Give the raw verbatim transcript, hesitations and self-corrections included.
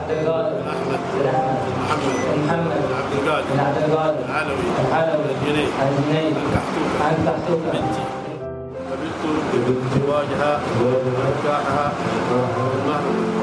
عبد القادر بن أحمد بن أحمد محمد بن محمد بن عبد القادر بن عبد القادر العلوي العلوي الجنيد الجنيد الكحتوكة عن كحتوكة بنتي قبلت زواجها ونكاحها بالمهر